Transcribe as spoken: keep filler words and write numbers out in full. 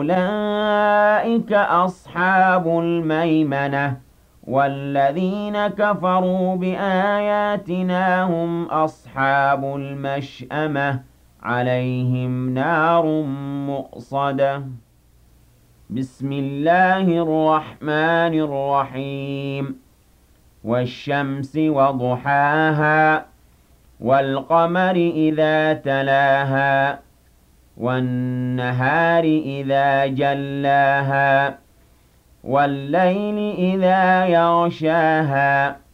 أولئك أصحاب الميمنة والذين كفروا بآياتنا هم أصحاب المشأمة عليهم نار مؤصدة بسم الله الرحمن الرحيم والشمس وضحاها والقمر إذا تلاها والنهار إذا جلاها والليل إذا يغشاها